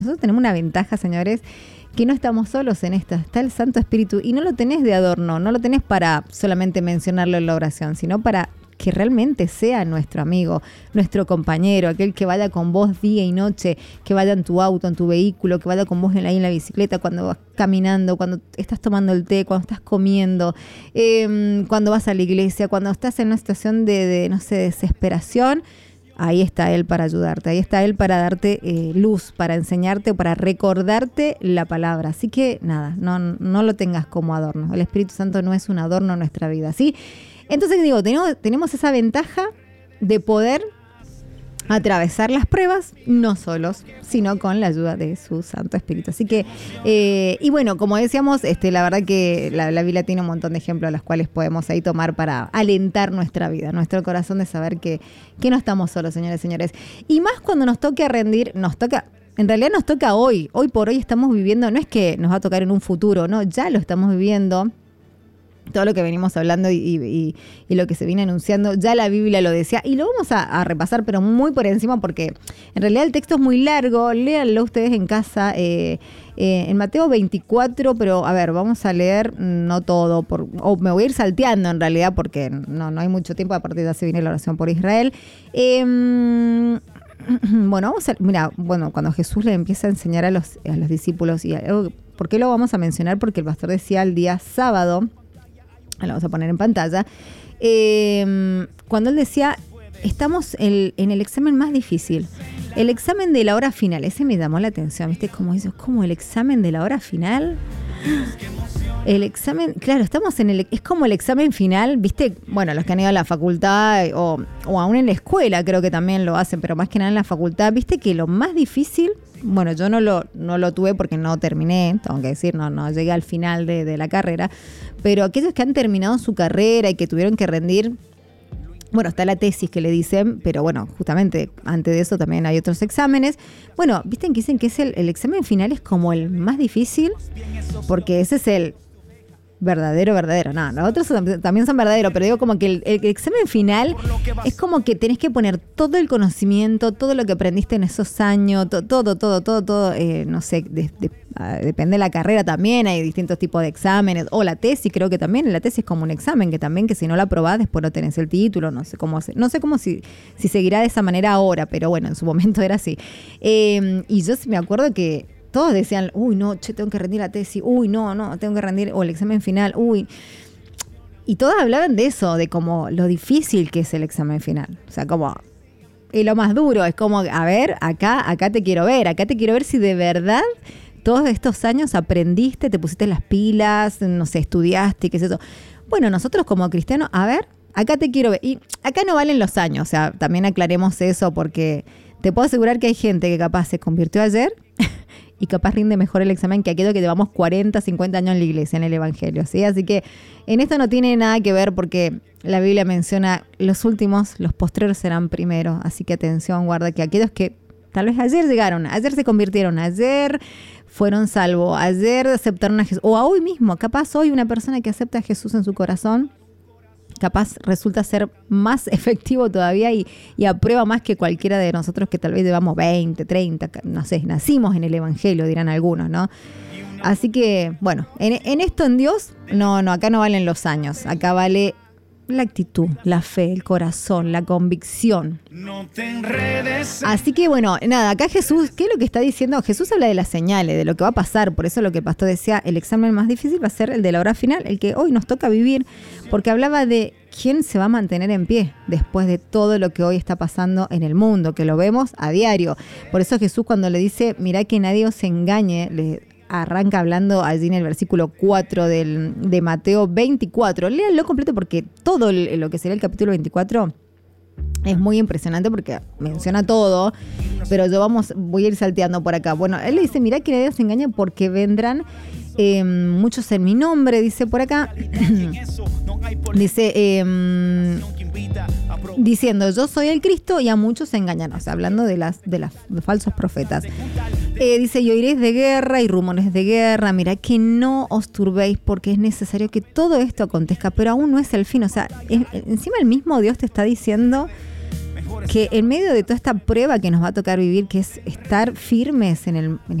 Nosotros tenemos una ventaja, señores, que no estamos solos en esta. Está el Santo Espíritu y no lo tenés de adorno, no lo tenés para solamente mencionarlo en la oración, sino para que realmente sea nuestro amigo, nuestro compañero, aquel que vaya con vos día y noche, que vaya en tu auto, en tu vehículo, que vaya con vos ahí en la bicicleta, cuando vas caminando, cuando estás tomando el té, cuando estás comiendo, cuando vas a la iglesia, cuando estás en una situación de no sé, desesperación. Ahí está Él para ayudarte, ahí está Él para darte luz, para enseñarte, para recordarte la palabra. Así que nada, no lo tengas como adorno. El Espíritu Santo no es un adorno en nuestra vida, ¿sí? Entonces digo, tenemos esa ventaja de poder atravesar las pruebas, no solos, sino con la ayuda de su Santo Espíritu. Así que, y bueno, como decíamos, la verdad que la Biblia tiene un montón de ejemplos a los cuales podemos ahí tomar para alentar nuestra vida, nuestro corazón, de saber que no estamos solos, señores y señores. Y más cuando nos toque rendir, en realidad nos toca hoy por hoy estamos viviendo, no es que nos va a tocar en un futuro, no, ya lo estamos viviendo. Todo lo que venimos hablando y lo que se viene anunciando, ya la Biblia lo decía, y lo vamos a repasar, pero muy por encima, porque en realidad el texto es muy largo. Léanlo ustedes en casa, en Mateo 24, pero a ver, vamos a leer no todo, o me voy a ir salteando en realidad, porque no hay mucho tiempo, aparte ya se viene la oración por Israel. Bueno, cuando Jesús le empieza a enseñar a los discípulos, ¿por qué lo vamos a mencionar? Porque el pastor decía el día sábado, lo vamos a poner en pantalla, cuando él decía, estamos en el examen más difícil, el examen de la hora final. Ese me llamó la atención, ¿viste? Como eso, ¿cómo el examen de la hora final? El examen, claro, estamos es como el examen final, ¿viste? Bueno, los que han ido a la facultad o aún en la escuela creo que también lo hacen, pero más que nada en la facultad, ¿viste? Que lo más difícil, bueno, yo no lo tuve porque no terminé, tengo que decir, no llegué al final de la carrera, pero aquellos que han terminado su carrera y que tuvieron que rendir, bueno, está la tesis que le dicen, pero bueno, justamente antes de eso también hay otros exámenes. Bueno, ¿viste que dicen que es el examen final es como el más difícil? Porque ese es el verdadero. No, los otros también son verdaderos, pero digo como que el examen final es como que tenés que poner todo el conocimiento, todo lo que aprendiste en esos años, todo, no sé, depende de la carrera también, hay distintos tipos de exámenes, o la tesis, creo que también, la tesis es como un examen, que si no la aprobás después no tenés el título, no sé cómo si seguirá de esa manera ahora, pero bueno, en su momento era así. Y yo me acuerdo que todos decían, uy, no, tengo que rendir la tesis, uy, no, tengo que rendir, o el examen final, uy. Y todos hablaban de eso, de como lo difícil que es el examen final. O sea, como, y lo más duro, es como, a ver, acá te quiero ver si de verdad todos estos años aprendiste, te pusiste las pilas, no sé, estudiaste, qué es eso. Bueno, nosotros como cristianos, a ver, acá te quiero ver. Y acá no valen los años, o sea, también aclaremos eso, porque te puedo asegurar que hay gente que capaz se convirtió ayer y capaz rinde mejor el examen que aquello que llevamos 40, 50 años en la iglesia, en el evangelio, ¿sí? Así que en esto no tiene nada que ver, porque la Biblia menciona los últimos, los postreros serán primero. Así que atención, guarda, que aquellos que tal vez ayer llegaron, ayer se convirtieron, ayer fueron salvos, ayer aceptaron a Jesús, o a hoy mismo, capaz hoy una persona que acepta a Jesús en su corazón, capaz resulta ser más efectivo todavía y aprueba más que cualquiera de nosotros que tal vez llevamos 20, 30, no sé, nacimos en el evangelio, dirán algunos, ¿no? Así que, bueno, en esto en Dios, no, acá no valen los años, acá vale la actitud, la fe, el corazón, la convicción. No te enredes. Así que bueno, nada, acá Jesús, ¿qué es lo que está diciendo? Jesús habla de las señales, de lo que va a pasar. Por eso lo que el pastor decía, el examen más difícil va a ser el de la hora final, el que hoy nos toca vivir, porque hablaba de quién se va a mantener en pie después de todo lo que hoy está pasando en el mundo, que lo vemos a diario. Por eso Jesús, cuando le dice, mirá que nadie os engañe, le arranca hablando allí en el versículo 4 de Mateo 24. Léanlo completo, porque todo lo que sería el capítulo 24 es muy impresionante, porque menciona todo, pero voy a ir salteando por acá. Bueno, él le dice, mirá que nadie os engaña, porque vendrán muchos en mi nombre, dice por acá. Dice, diciendo, yo soy el Cristo, y a muchos se engañan. O sea, hablando de los falsos profetas. Dice, y oiréis de guerra y rumores de guerra. Mirá que no os turbéis, porque es necesario que todo esto acontezca, pero aún no es el fin. O sea, encima el mismo Dios te está diciendo, que en medio de toda esta prueba que nos va a tocar vivir, que es estar firmes en